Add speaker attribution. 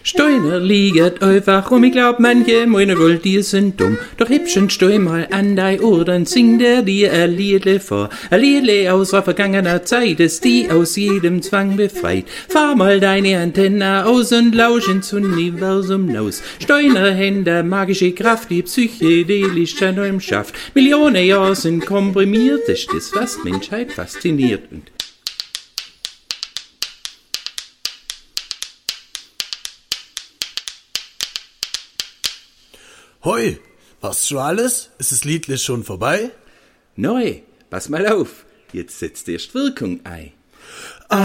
Speaker 1: Steiner liegt einfach rum, ich glaub, manche meine Gold, die sind dumm. Doch hübschen steu mal an dei Ohr, dann singt dir ein Liedle vor. Ein Liedle aus vergangener Zeit, ist die aus jedem Zwang befreit. Fahr mal deine Antenne aus und lausch ins Universum hinaus. Steiner Hände, magische Kraft, die psychedelisch neuem schafft. Millionen Jahre sind komprimiert, das ist das, was Menschheit fasziniert. Und
Speaker 2: Hoi, passt schon alles? Ist das Liedle schon vorbei?
Speaker 1: neu, pass mal auf, jetzt setzt erst Wirkung ein.